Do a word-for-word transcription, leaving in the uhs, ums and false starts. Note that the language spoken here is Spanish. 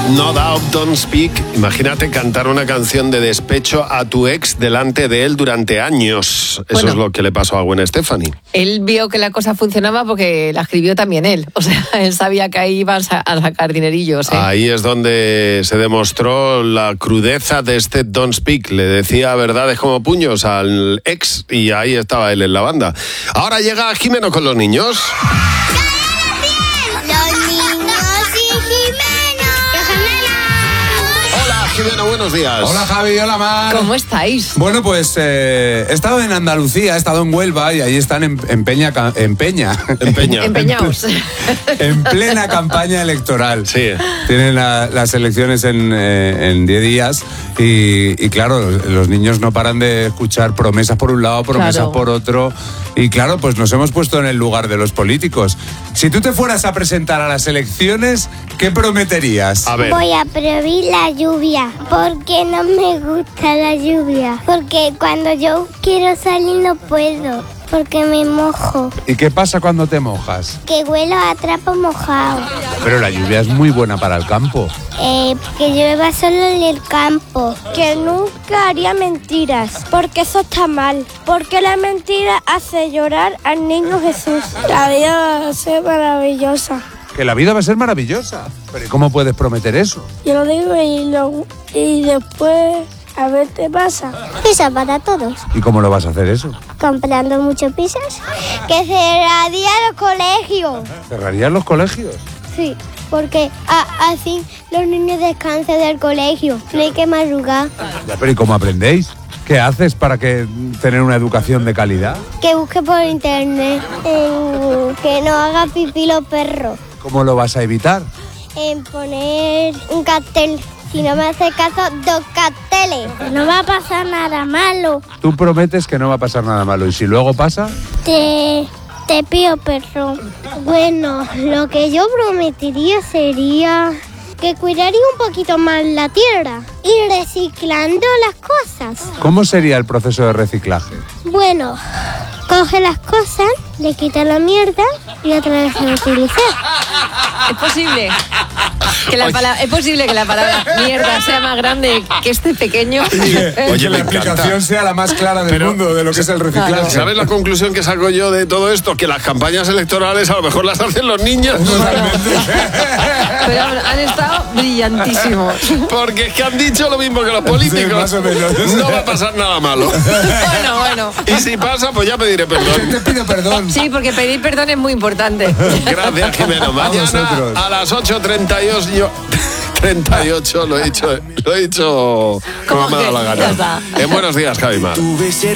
No Doubt, Don't Speak. Imagínate cantar una canción de despecho a tu ex delante de él durante años. Eso Bueno, es lo que le pasó a Gwen Stefani. Él vio que la cosa funcionaba porque la escribió también él. O sea, él sabía que ahí iba a sacar dinerillos. ¿eh? Ahí es donde se demostró la crudeza de este Don't Speak. Le decía verdades como puños al ex y ahí estaba él en la banda. Ahora llega Jimeno con los niños. Jimeno, buenos días. Hola Javi, hola Mar. ¿Cómo estáis? Bueno, pues eh, he estado en Andalucía, he estado en Huelva y ahí están en, en Peña, en Peña. En Peña. Empeñaos. En plena campaña electoral. Sí. Tienen la, las elecciones en eh, en diez días y, y claro, los, los niños no paran de escuchar promesas por un lado, promesas Claro. por otro. Y claro, pues nos hemos puesto en el lugar de los políticos. Si tú te fueras a presentar a las elecciones, ¿qué prometerías? A ver. Voy a prohibir la lluvia, porque no me gusta la lluvia. Porque cuando yo quiero salir no puedo, porque me mojo. ¿Y qué pasa cuando te mojas? Que huelo a trapo mojado. Pero la lluvia es muy buena para el campo. Eh, que llueva solo en el campo. Que nunca haría mentiras, porque eso está mal. Porque la mentira hace llorar al niño Jesús. La vida va a ser maravillosa. Que la vida va a ser maravillosa. Pero ¿y cómo puedes prometer eso? Yo lo digo y, lo, y después a ver qué pasa. Pizza para todos. ¿Y cómo lo vas a hacer eso? Comprando muchos pizzas. Que cerraría los colegios. ¿Cerrarían los colegios? Sí, porque a- así los niños descansan del colegio. No hay que madrugar. Ya, pero ¿y cómo aprendéis? ¿Qué haces para que tener una educación de calidad? Que busque por internet. En que no haga pipí los perros. ¿Cómo lo vas a evitar? En poner un cartel. Si no me hace caso, dos carteles. No va a pasar nada malo. Tú prometes que no va a pasar nada malo y si luego pasa, Te, te pido perdón. Bueno, lo que yo prometería sería que cuidaría un poquito más la tierra y reciclando las cosas. ¿cómo sería el proceso de reciclaje? Bueno, coge las cosas, le quita la mierda y otra vez se utiliza. Es posible que la palabra, es posible que la palabra mierda sea más grande que este pequeño. Oye, me encanta. sea la más clara del Pero- mundo de lo que es el reciclaje. ¿Sabes la conclusión que saco yo de todo esto? Que las campañas electorales a lo mejor las hacen los niños. Pero han, han estado brillantísimos. Porque es que han dicho lo mismo que los políticos. Sí, más o menos. No va a pasar nada malo. Bueno, bueno. Y si pasa, pues ya pediré perdón. Te pido perdón. Sí, porque pedir perdón es muy importante. Gracias, Jimeno. Mañana vosotros. a las ocho treinta y ocho, yo- treinta y ocho lo he dicho, lo he dicho como me ha dado la Ya gana. está. En Buenos Días, Javi Mar. Tuve cerca